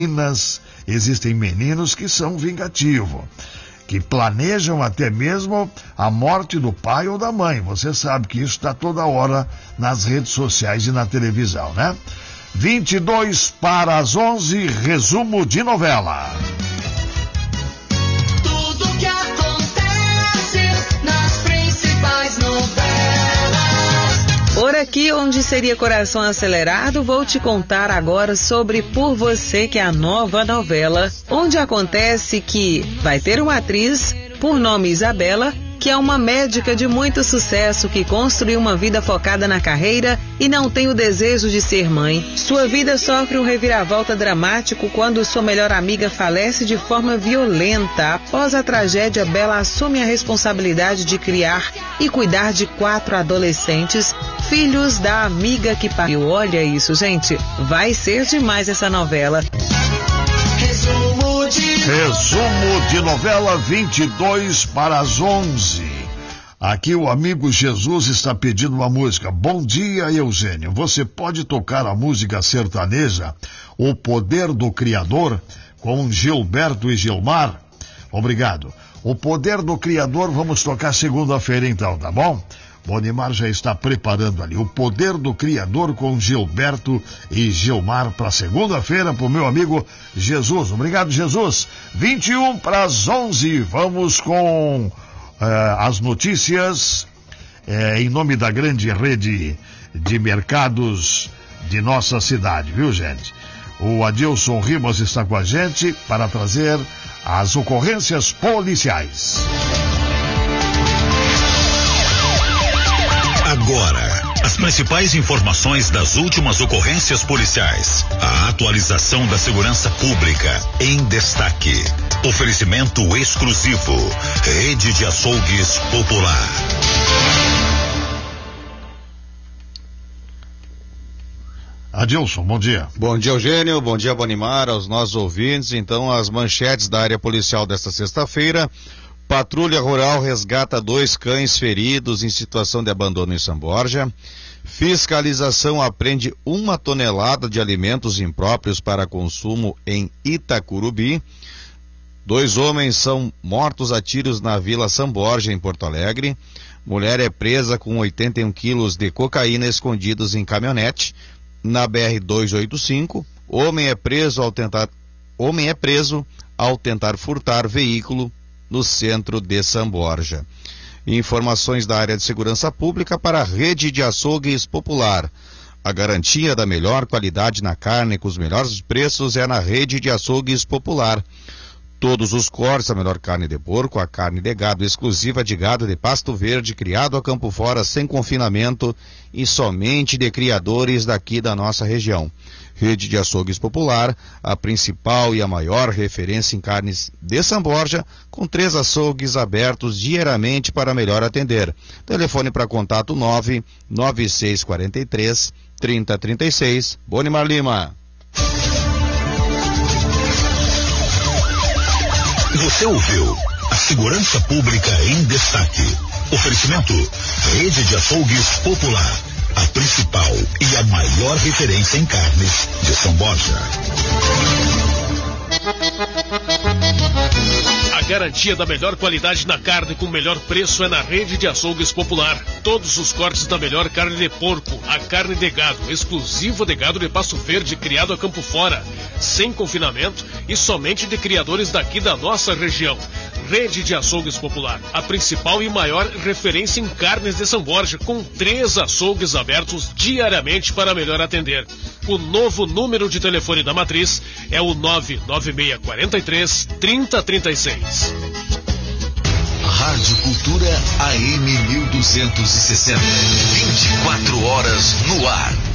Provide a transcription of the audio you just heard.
Existem meninos que são vingativos, que planejam até mesmo a morte do pai ou da mãe. Você sabe que isso está toda hora nas redes sociais e na televisão, né? 22 para as 11, resumo de novela. Tudo que acontece nas principais novelas. Por aqui, onde seria Coração Acelerado, vou te contar agora sobre Por Você, que é a nova novela, onde acontece que vai ter uma atriz, por nome Isabela, que é uma médica de muito sucesso que construiu uma vida focada na carreira e não tem o desejo de ser mãe. Sua vida sofre um reviravolta dramático quando sua melhor amiga falece de forma violenta. Após a tragédia, Bela assume a responsabilidade de criar e cuidar de 4 adolescentes, filhos da amiga que pariu. Olha isso, gente, vai ser demais essa novela. Resumo de novela, 22 para as 11. Aqui o amigo Jesus está pedindo uma música. Bom dia, Eugênio. Você pode tocar a música sertaneja O Poder do Criador com Gilberto e Gilmar? Obrigado. O Poder do Criador vamos tocar segunda-feira então, tá bom? Bonimar já está preparando ali. O Poder do Criador com Gilberto e Gilmar para segunda-feira para o meu amigo Jesus. Obrigado, Jesus. 21 para as 11. Vamos com as notícias em nome da grande rede de mercados de nossa cidade, viu, gente? O Adilson Ribas está com a gente para trazer as ocorrências policiais. Agora, as principais informações das últimas ocorrências policiais. A atualização da segurança pública em destaque. Oferecimento exclusivo. Rede de Açougues Popular. Adilson, bom dia. Bom dia, Eugênio. Bom dia, Bonimar, aos nossos ouvintes. Então, as manchetes da área policial desta sexta-feira. Patrulha Rural resgata 2 cães feridos em situação de abandono em São Borja. Fiscalização apreende 1 tonelada de alimentos impróprios para consumo em Itacurubi. 2 homens são mortos a tiros na Vila São Borja, em Porto Alegre. Mulher é presa com 81 quilos de cocaína escondidos em caminhonete na BR-285. Homem é preso ao tentar furtar veículo no centro de São Borja. Informações da área de segurança pública para a Rede de Açougues Popular. A garantia da melhor qualidade na carne com os melhores preços é na Rede de Açougues Popular. Todos os cortes, a melhor carne de porco, a carne de gado exclusiva de gado de Pasto Verde, criado a campo fora, sem confinamento e somente de criadores daqui da nossa região. Rede de Açougues Popular, a principal e a maior referência em carnes de São Borja, com 3 açougues abertos diariamente para melhor atender. Telefone para contato 99643-3036. Bonimar Lima. Você ouviu a segurança pública em destaque. Oferecimento Rede de Açougues Popular, a principal e a maior referência em carnes de São Borja. A garantia da melhor qualidade na carne com o melhor preço é na Rede de Açougues Popular. Todos os cortes da melhor carne de porco, a carne de gado, exclusiva de gado de Pasto Verde, criado a campo fora, sem confinamento e somente de criadores daqui da nossa região. Rede de Açougues Popular, a principal e maior referência em carnes de São Borja, com 3 açougues abertos diariamente para melhor atender. O novo número de telefone da matriz é o 99643-3036. Rádio Cultura AM 1260. 24 horas no ar.